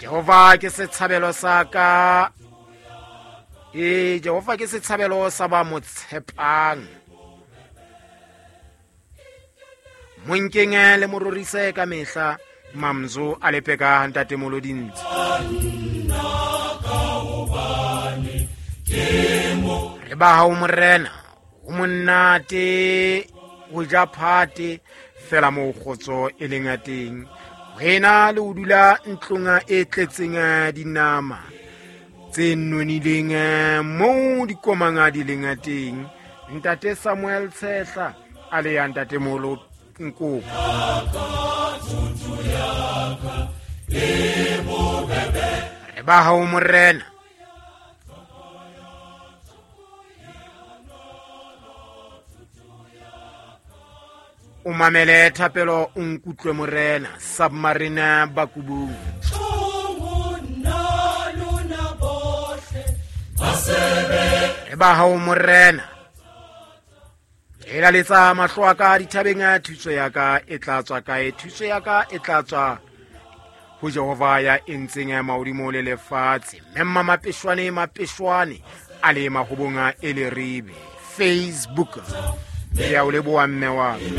Jehova ke setshebelo sa ka, Jehova ke setshebelo sa ba mo tshepang. Mo nkeng le mo rorise ka mehla, mamzo a lepeka ntate molodintsi. Re ba ha o morena o monate o ja phate fela mo khotso e leng a teng. Wena le o dula ntlonga e tletseng dinama tse nonileng mo dikomanga di leng a teng. Ntate Samuel Tshehla a le ya ntate molo nkopo. Re ba ha o morena o mamele thapelo o nkutlwe morena Submarine Bakubung. Re ba ha o morena e la letsa mahlo a ka dithabeng a thuso ya ka e tla tswa kae. Thuso ya ka e tla tswa ho Jehova ya entseng mahodimo le lefatshe. Memma mapeshwane a le mahobonga e le ribe Facebook ya o leboa mme wa